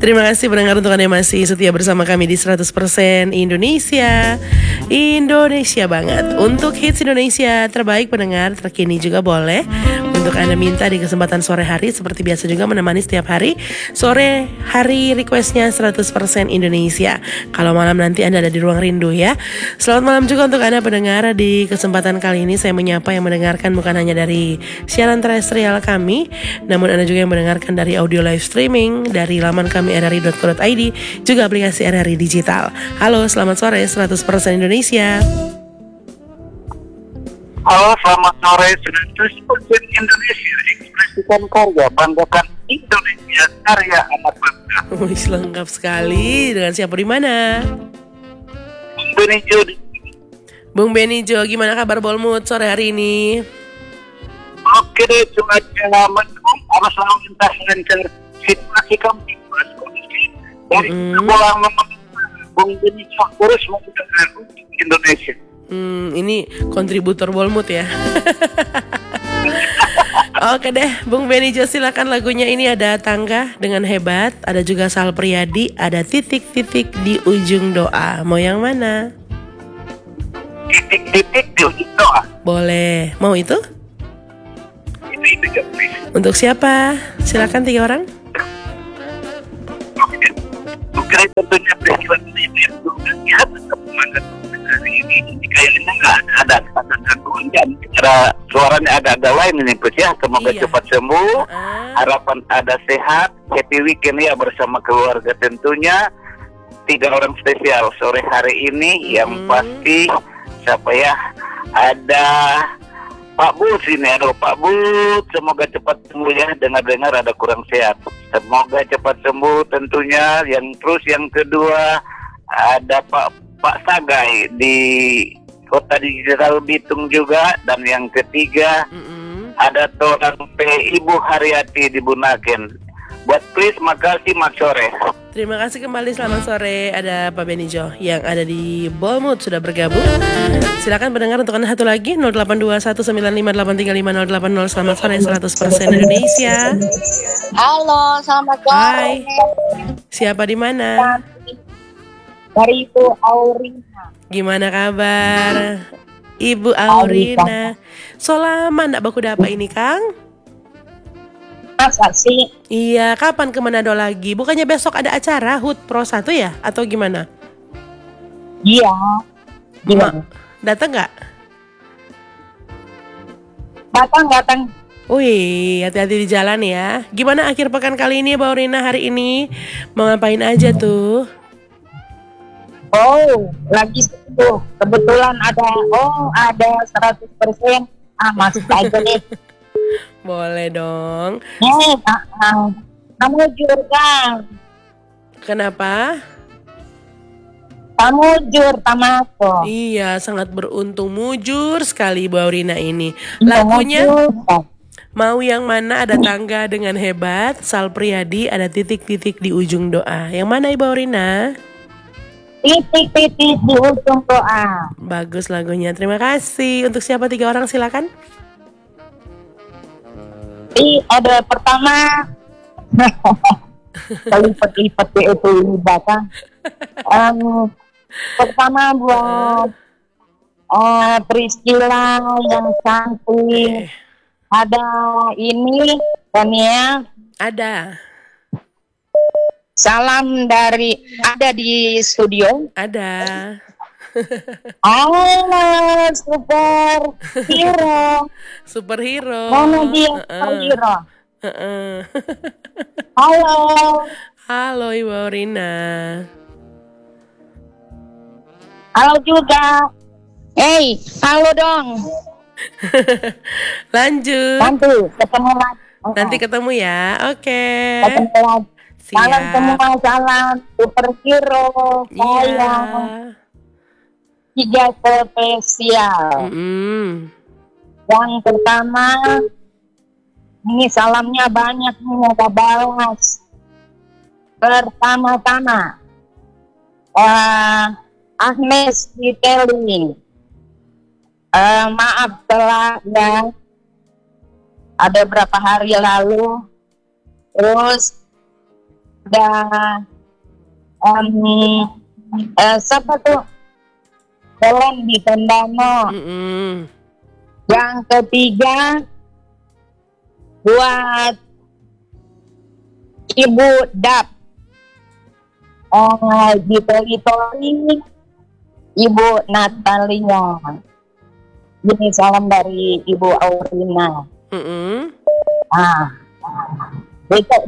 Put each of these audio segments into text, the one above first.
Terima kasih pendengar untuk Anda yang masih setia bersama kami di 100% Indonesia. Indonesia banget. Untuk hits Indonesia terbaik pendengar terkini juga boleh untuk Anda minta di kesempatan sore hari. Seperti biasa juga menemani setiap hari. Sore hari requestnya 100% Indonesia. Kalau malam nanti Anda ada di ruang rindu ya. Selamat malam juga untuk Anda pendengar. Di kesempatan kali ini saya menyapa yang mendengarkan bukan hanya dari siaran terestrial kami, namun Anda juga yang mendengarkan dari audio live streaming dari laman kami rri.co.id, juga aplikasi RRI Digital. Halo, selamat sore 100% Indonesia. Halo, selamat sore 100% Indonesia. Ekspresikan karya, banggakan Indonesia, karya anak bangsa. Wih, lengkap sekali. Dengan siapa di mana? Bung Benijo. Bung Benijo, gimana kabar Bolmut sore hari ini? Oke deh, cuaca mendung, arus lalu lintas lancar, situasi kami kondisi dari pulang Bung Benijo terus mendengar untuk Indonesia. Ini kontributor Bolmut ya. Oke deh, Bung Benijo silakan lagunya. Ini ada Tangga dengan Hebat, ada juga Sal Priadi, ada Titik-titik di ujung doa. Mau yang mana? Titik-titik di ujung doa. Boleh. Mau itu? Itu ya, please. Untuk siapa? Silakan 3 orang. Oke, tentunya peristiwa ini ya, semangat hari ini kayaknya nggak ada gangguan ya. Cara suaranya agak-agak lain ini Pus ya. Semoga cepat sembuh. Harapan ada sehat, happy weekend ya bersama keluarga tentunya. 3 orang spesial sore hari ini yang pasti siapa ya? Ada Pak Bud ini, Pak Bud, semoga cepat sembuh ya. Dengar-dengar ada kurang sehat. Semoga cepat sembuh tentunya. Yang kedua ada Pak Sagai di Kota Digital Bitung juga. Dan yang ketiga ada Torang Ibu Haryati di Bunaken. Buat please, makasih Mas Sore. Terima kasih kembali, selamat sore. Ada Pak Benijo yang ada di Bolmut sudah bergabung. Silakan pendengar untuk Anda satu lagi 082195835080. Selamat sore 100% Indonesia. Halo, selamat sore. Hai. Siapa di mana? Dari Ibu Aurina. Gimana kabar? Ibu Aurina. Solaman ndak baku dapa ini, Kang? Masa sih? Iya, kapan ke Manado lagi? Bukannya besok ada acara HUT Pro 1 ya? Atau gimana? Iya. Gimana? Datang nggak? Datang. Wih, hati-hati di jalan ya. Gimana akhir pekan kali ini, Mbak Rina hari ini? Mau ngapain aja tuh? Oh, lagi sibuk. Kebetulan ada 100%. Masuk aja nih. Boleh dong. Kamu jujur kan? Kenapa? Kamu jujur sama aku. Iya, sangat beruntung, mujur sekali Mbak Rina ini. Lagunya mau yang mana? Ada Tangga dengan Hebat, Sal Priadi, ada Titik-titik di ujung doa. Yang mana Ibu Rina? Titik-titik di ujung doa. Bagus lagunya, terima kasih. Untuk siapa 3 orang silakan. Ada pertama lipat itu bahkan pertama buat Priscilla yang cantik. Ada ini Dania. Ada. Salam ada di studio. Ada. Halo, superhero. Mana dia superhero? Halo Ibu Rina. Halo juga. Hey, halo dong. Lanjut. Nanti ketemu ya. Oke. Ketemu lagi. Salam semua, salam superhero. Iya. 3 spesial. Yang pertama, ini salamnya banyak nih, kita balas. Pertama-tama, Agnes Detailing. Maaf telah ya, ada berapa hari lalu. Terus ada siapa tuh? Helen di Tondano. Yang ketiga buat Ibu Dap di Teritori, Ibu Natalia. Ini salam dari Ibu Aurina. Besok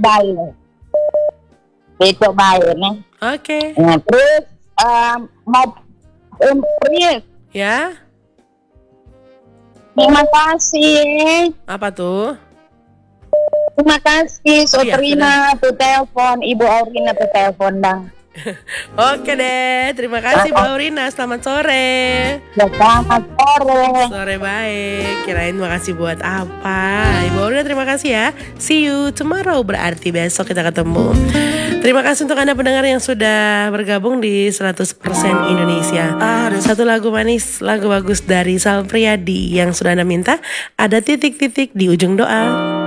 baik nih. Oke. Nah, terus mau Pris. Ya. Terima kasih. Apa tuh? Terima kasih, Oh, iya, Sotrina tuh telepon, Ibu Aurina tuh telepon bang. Oke deh, terima kasih Bu Aurina. Selamat sore. Ya, selamat sore. Sore baik. Kirain makasih buat apa? Ibu Aurina terima kasih ya. See you tomorrow, berarti besok kita ketemu. Terima kasih untuk Anda pendengar yang sudah bergabung di 100% Indonesia. Satu lagu manis, lagu bagus dari Sal Priadi yang sudah Anda minta. Ada titik-titik di ujung doa.